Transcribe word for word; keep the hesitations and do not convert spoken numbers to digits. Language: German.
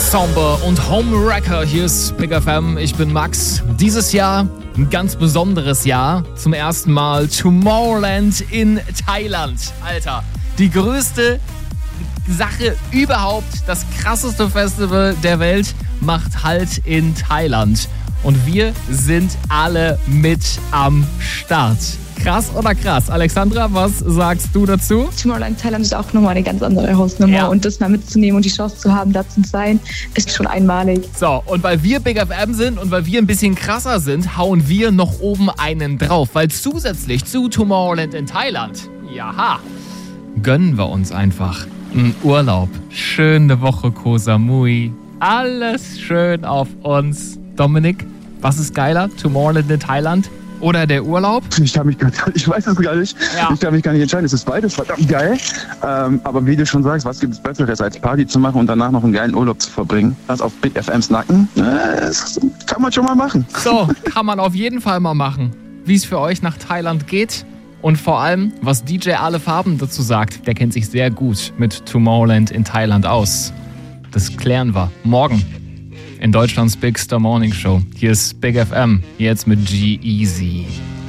Ensemble und Homewrecker. Hier ist Big F M. Ich bin Max. Dieses Jahr ein ganz besonderes Jahr. Zum ersten Mal Tomorrowland in Thailand. Alter, die größte Sache überhaupt. Das krasseste Festival der Welt macht Halt in Thailand. Und wir sind alle mit am Start. Krass oder krass? Alexandra, was sagst du dazu? Tomorrowland Thailand ist auch nochmal eine ganz andere Hausnummer. Ja. Und das mal mitzunehmen und die Chance zu haben, da zu sein, ist schon einmalig. So, und weil wir Big F M sind und weil wir ein bisschen krasser sind, hauen wir noch oben einen drauf. Weil zusätzlich zu Tomorrowland in Thailand, jaha, gönnen wir uns einfach einen Urlaub. Schöne Woche Koh Samui. Alles schön auf uns. Dominik, was ist geiler? Tomorrowland in Thailand? Oder der Urlaub? Ich kann mich gar nicht, ich weiß das gar nicht. Ja. Ich kann mich gar nicht entscheiden. Es ist beides verdammt geil. Ähm, aber wie du schon sagst, was gibt es Besseres, als Party zu machen und danach noch einen geilen Urlaub zu verbringen? Das auf Big F Ms Nacken, äh, das kann man schon mal machen. So, kann man auf jeden Fall mal machen. Wie es für euch nach Thailand geht und vor allem, was D J Alle Farben dazu sagt. Der kennt sich sehr gut mit Tomorrowland in Thailand aus. Das klären wir morgen in Deutschlands Big Star Morning Show. Hier ist Big F M, jetzt mit G-Eazy.